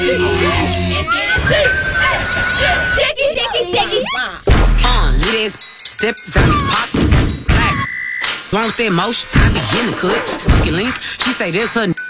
Lit ass step, zombie pop, glass. Wrong with that motion, I be in the cut. Sneaky link, she say that's her.